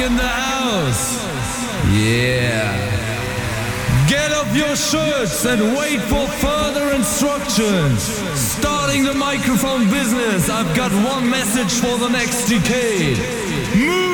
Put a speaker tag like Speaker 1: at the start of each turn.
Speaker 1: in the house. Yeah. Get up your shirts and wait for further instructions. Starting the microphone business, I've got one message for the next decade. Move!